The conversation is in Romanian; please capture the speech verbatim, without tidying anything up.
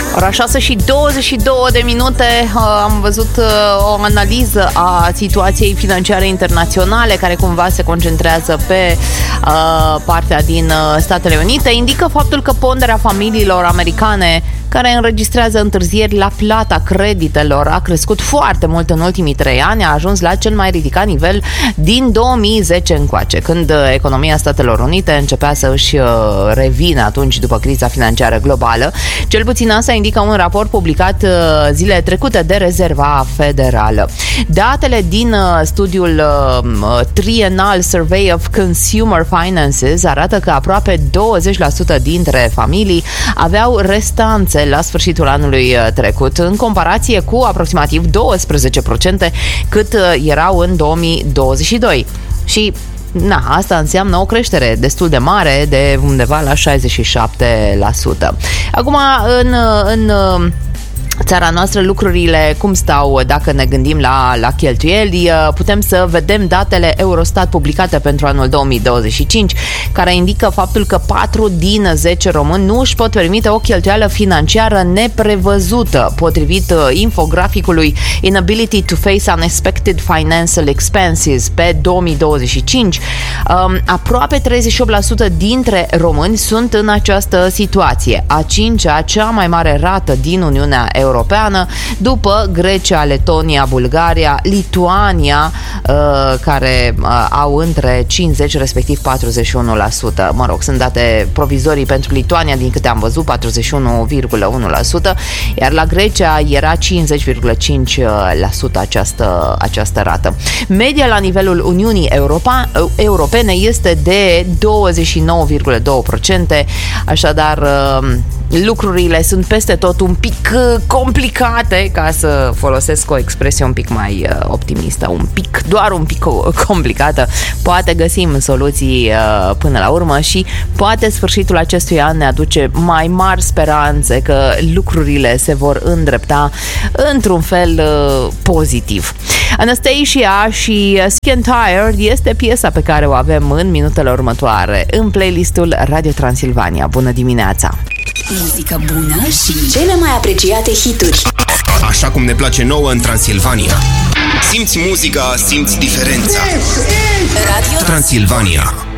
Ora șase și douăzeci și două de minute, am văzut o analiză a situației financiare internaționale care cumva se concentrează pe partea din Statele Unite. Indică faptul că ponderea familiilor americane care înregistrează întârzieri la plata creditelor a crescut foarte mult în ultimii trei ani, a ajuns la cel mai ridicat nivel din două mii zece încoace, când economia Statelor Unite începea să își revină atunci după criza financiară globală. Cel puțin asta indică un raport publicat zilele trecute de Rezerva Federală. Datele din studiul Triennial Survey of Consumer Finances arată că aproape douăzeci la sută dintre familii aveau restanțe la sfârșitul anului trecut, în comparație cu aproximativ doisprezece la sută cât erau în două mii douăzeci și doi. Și na, asta înseamnă o creștere destul de mare, de undeva la șaizeci și șapte la sută. Acum, în, în țara noastră lucrurile cum stau dacă ne gândim la, la cheltuieli? Putem să vedem datele Eurostat publicate pentru anul două mii douăzeci și cinci, care indică faptul că patru din zece români nu își pot permite o cheltuială financiară neprevăzută, potrivit infograficului Inability to Face Unexpected Financial Expenses pe două mii douăzeci și cinci. Aproape treizeci și opt la sută dintre români sunt în această situație, a cincea cea mai mare rată din Uniunea Europeană, după Grecia, Letonia, Bulgaria, Lituania, care au între cincizeci respectiv patruzeci și unu la sută. Mă rog, sunt date provizorii pentru Lituania, din câte am văzut, patruzeci și unu virgulă unu la sută, iar la Grecia era cincizeci virgulă cinci la sută această, această rată. Media la nivelul Uniunii Europa, Europene este de douăzeci și nouă virgulă doi la sută, așadar lucrurile sunt peste tot un pic complicate, ca să folosesc o expresie un pic mai optimistă, un pic, doar un pic complicată. Poate găsim soluții până la urmă și poate sfârșitul acestui an ne aduce mai mari speranțe că lucrurile se vor îndrepta într-un fel pozitiv. Anastasia și Skin Tired este piesa pe care o avem în minutele următoare în playlistul Radio Transilvania. Bună dimineața! Muzică bună și cele mai apreciate hituri. Așa cum ne place nouă în Transilvania. Simți muzica, simți diferența. Radio Transilvania.